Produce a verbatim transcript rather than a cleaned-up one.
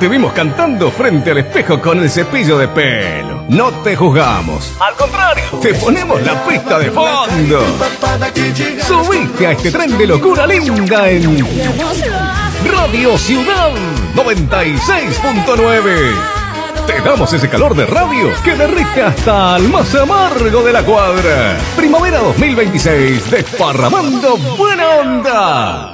te vimos cantando frente al espejo con el cepillo de pelo. No te juzgamos. Al contrario, te ponemos la pista de fondo. Subiste a este tren de locura linda en Radio Ciudad noventa y seis punto nueve. Te damos ese calor de radio que derrite hasta el más amargo de la cuadra. Primavera dos mil veintiséis, desparramando buena onda.